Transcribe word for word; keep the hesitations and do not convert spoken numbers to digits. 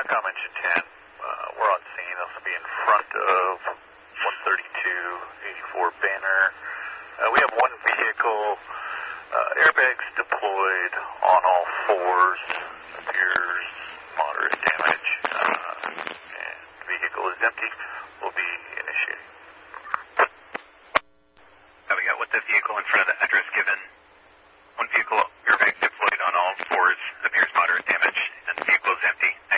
TRANSCOM engine ten. Uh, we're on scene. This will be in front of one thirty-two eighty-four banner. Uh, we have one vehicle, uh, airbags deployed on all fours. Appears moderate damage. Uh, and the vehicle is empty. We'll be initiating. Now we got with the vehicle in front of the address given.